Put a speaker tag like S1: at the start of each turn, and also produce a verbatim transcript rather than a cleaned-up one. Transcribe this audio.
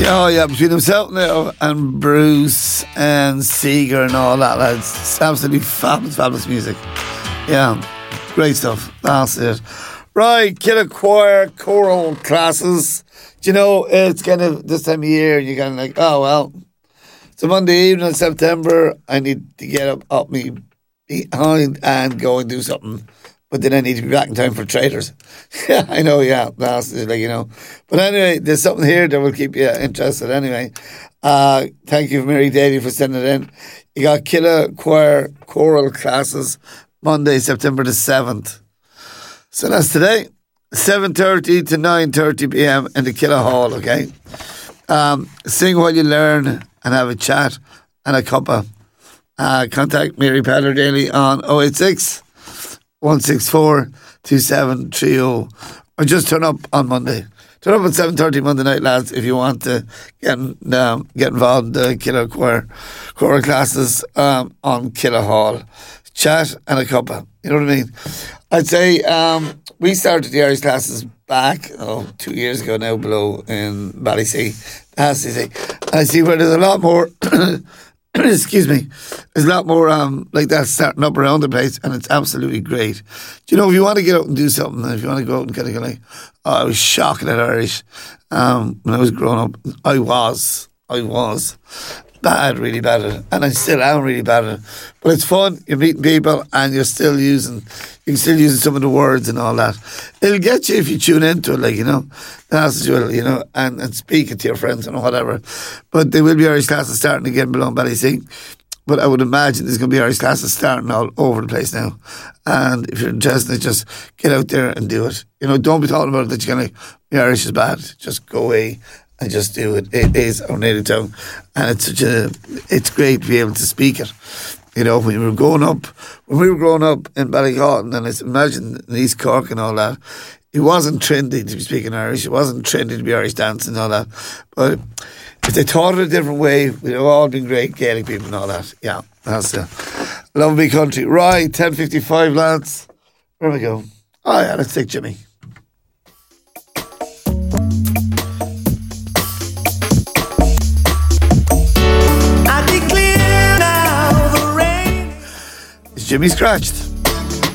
S1: Oh yeah, between himself now and Bruce and Seeger and all that, lads. It's absolutely fabulous, fabulous music. Yeah, great stuff. That's it. Right, Killer Choir choral classes. Do you know, it's kind of this time of year, and you're kind of like, oh well, it's a Monday evening in September. I need to get up, up me behind and go and do something. But then I need to be back in time for traders. Yeah, I know, yeah. That's like, you know. But anyway, there's something here that will keep you interested anyway. Uh, thank you, Mary Daly, for sending it in. You got Killer Choir choral classes Monday, September the seventh. So that's today, seven thirty to nine thirty p.m. in the Killer Hall, okay? Um, sing while you learn and have a chat and a cuppa. Uh, contact Mary Peller Daly on oh eight six, one six four, two seven three oh, or just turn up on Monday. Turn up at seven thirty Monday night, lads, if you want to get, um, get involved in the Killer Choir choral classes um, on Killer Hall. Chat and a cuppa. You know what I mean? I'd say um, we started the Irish classes back, oh, two years ago now, below in Ballysea. That's easy. I see where there's a lot more, excuse me, there's a lot more um, like that starting up around the place, and it's absolutely great. Do you know, if you want to get out and do something, if you want to go out and kind of go like, oh, I was shocking at Irish um, when I was growing up. I was. I was. Bad, really bad at it. And I still am really bad at it. But it's fun. You're meeting people and you're still using, you're still using some of the words and all that. It'll get you if you tune into it, like, you know. That's what you will, you know, and, and speak it to your friends and whatever. But there will be Irish classes starting again below Ballysea. But I would imagine there's going to be Irish classes starting all over the place now. And if you're interested, just get out there and do it. You know, don't be talking about it that you're going to, the Irish is bad. Just go away and just do it. It is our native tongue, and it's such a, it's great to be able to speak it. You know, when we were growing up, when we were growing up in Ballycotton, and I imagine in East Cork and all that, it wasn't trendy to be speaking Irish. It wasn't trendy to be Irish dancing and all that. But if they taught it a different way, we'd have all been great Gaelic people and all that. Yeah, that's a lovely country. Right, ten fifty-five, lads. Where we go? Oh yeah, let's take Jimmy. Jimmy Scratched.